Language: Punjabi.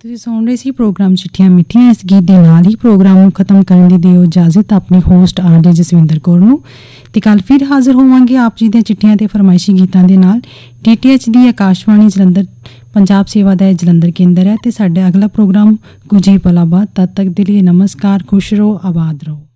ਤੁਸੀਂ ਸੁਣ ਰਹੇ ਸੀ ਪ੍ਰੋਗਰਾਮ ਚਿੱਠੀਆਂ ਮਿੱਠੀਆਂ। ਇਸ ਗੀਤ ਦੇ ਨਾਲ ਹੀ ਪ੍ਰੋਗਰਾਮ ਨੂੰ ਖਤਮ ਕਰਨ ਦੀ ਦਿਓ ਇਜਾਜ਼ਤ ਆਪਣੀ ਹੋਸਟ ਆਰਜੇ ਜਸਵਿੰਦਰ ਕੌਰ ਨੂੰ। ਤੇ ਕੱਲ ਫਿਰ ਹਾਜ਼ਰ ਹੋਵਾਂਗੇ ਆਪ ਜੀ ਦੀਆਂ ਚਿੱਠੀਆਂ ਤੇ ਫਰਮਾਇਸ਼ੀ ਗੀਤਾਂ ਦੇ ਨਾਲ। DTH ਦੀ ਆਕਾਸ਼ਵਾਣੀ ਜਲੰਧਰ ਪੰਜਾਬ ਸੇਵਾ ਦਾ ਜਲੰਧਰ ਕੇਂਦਰ ਹੈ ਤੇ ਸਾਡਾ ਅਗਲਾ ਪ੍ਰੋਗਰਾਮ ਕੁਝ ਹੀ ਪਲਾਂ ਬਾਅਦ। ਤਦ ਤੱਕ ਦੇ ਲਈ ਨਮਸਕਾਰ, ਖੁਸ਼ ਰਹੋ, ਆਬਾਦ ਰਹੋ।